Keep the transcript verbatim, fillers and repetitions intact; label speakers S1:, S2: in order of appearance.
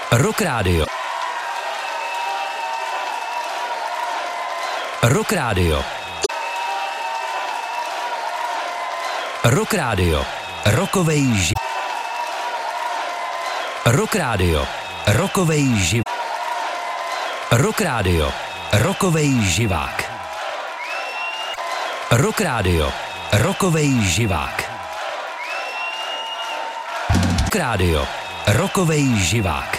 S1: Rock Radio. Rock Radio. Rock Radio. Rokovej ži... Rock Radio. Rokovej ži... Rock Radio. Rokovej živák. Rock Radio. Rokovej živák. Rock Radio. Rokovej živák.